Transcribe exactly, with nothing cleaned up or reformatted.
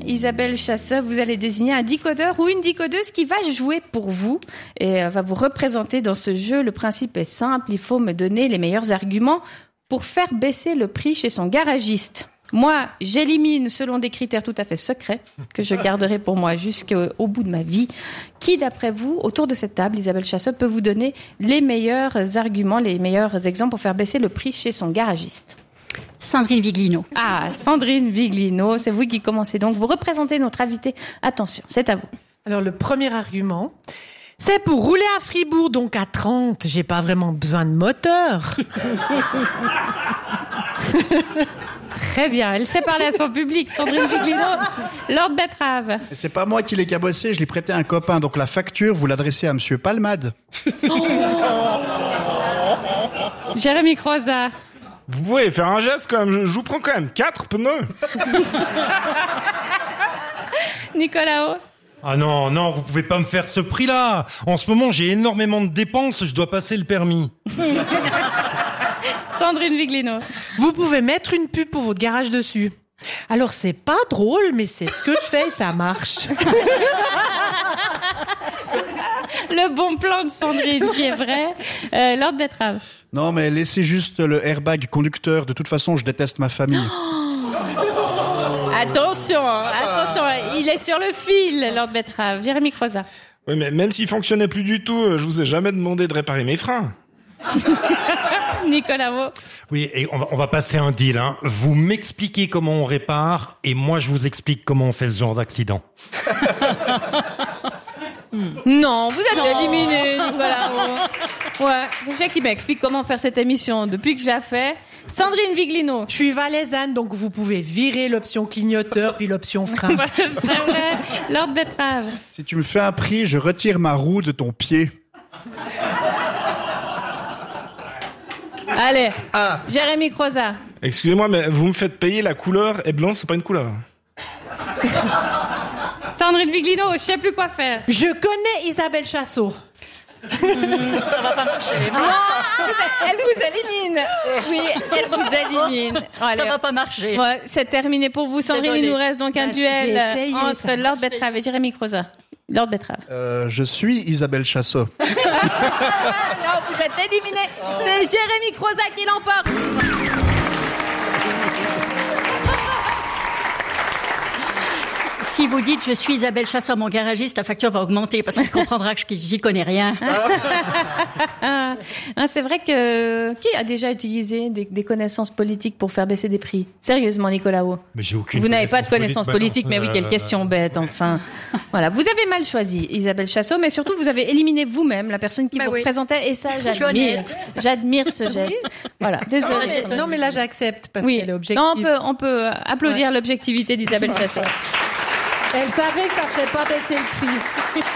Isabelle Chassot, vous allez désigner un décodeur ou une décodeuse qui va jouer pour vous et va vous représenter dans ce jeu. Le principe est simple, il faut me donner les meilleurs arguments pour faire baisser le prix chez son garagiste. Moi, j'élimine selon des critères tout à fait secrets que je garderai pour moi jusqu'au bout de ma vie. Qui, d'après vous, autour de cette table, Isabelle Chassot, peut vous donner les meilleurs arguments, les meilleurs exemples pour faire baisser le prix chez son garagiste ? Sandrine Viglino. Ah, Sandrine Viglino, c'est vous qui commencez donc. Vous représentez notre invité. Attention, c'est à vous. Alors, le premier argument, c'est pour rouler à Fribourg, donc à trente, j'ai pas vraiment besoin de moteur. Très bien, elle sait parler à son public, Sandrine Viglino. Lord Betrave. C'est pas moi qui l'ai cabossé, je l'ai prêté à un copain, donc la facture, vous l'adressez à Monsieur Palmade. Oh. Jérémy Croza. Vous pouvez faire un geste quand même, je, je vous prends quand même quatre pneus. Nicolas O. Ah non, non, vous pouvez pas me faire ce prix-là. En ce moment, j'ai énormément de dépenses, je dois passer le permis. Sandrine Viglino. Vous pouvez mettre une pub pour votre garage dessus. Alors, c'est pas drôle, mais c'est ce que je fais et ça marche. Le bon plan de Sandrine, qui est vrai. Euh, Lord Betrave. Non, mais laissez juste le airbag conducteur. De toute façon, je déteste ma famille. Oh. Attention, attention, il est sur le fil, Lord Betrave. Jérémy Croza. Oui, mais même s'il fonctionnait plus du tout, je vous ai jamais demandé de réparer mes freins. Nicolas Vaux. Oui, et on va, on va passer un deal, hein. Vous m'expliquez comment on répare, et moi je vous explique comment on fait ce genre d'accident. Non, vous êtes éliminé, Nicolas Vaux. Ouais, j'ai qui m'explique comment faire cette émission depuis que je l'ai fait. Sandrine Viglino. Je suis valaisanne, donc vous pouvez virer l'option clignoteur puis l'option frein. C'est vrai. Lord Betrave. Si tu me fais un prix, je retire ma roue de ton pied. Allez, ah. Jérémy Croza. Excusez-moi, mais vous me faites payer la couleur et blanc, c'est pas une couleur. Sandrine Viglino, je sais plus quoi faire. Je connais Isabelle Chassot. Mmh, ça va pas marcher. Non, elle vous élimine. Oui, elle vous élimine. Allez, ça va pas marcher. Ouais, c'est terminé pour vous, Sandrine. Il nous reste donc un bah, duel essayé, entre Lord Betrave et Jérémy Croza. Lord Betrave. Euh, je suis Isabelle Chassot. Non, vous êtes éliminé. C'est Jérémy Croza qui l'emporte. Si vous dites je suis Isabelle Chassot, mon garagiste, la facture va augmenter parce qu'il comprendra que j'y connais rien. Ah, c'est vrai que qui a déjà utilisé des, des connaissances politiques pour faire baisser des prix ? Sérieusement, Nicolas O. Mais j'ai aucune. Vous n'avez pas de connaissances politiques, politique, mais oui, quelle euh, question bête, enfin. Voilà, vous avez mal choisi, Isabelle Chassot, mais surtout vous avez éliminé vous-même la personne qui bah vous oui. représentait, et ça, j'admire. J'admire ce geste. Voilà, désolée. Non, mais, non, mais là, j'accepte parce oui. qu'elle est objective. Non, on peut, on peut applaudir ouais. l'objectivité d'Isabelle Chassot. Elle savait que ça ne ferait pas baisser le prix.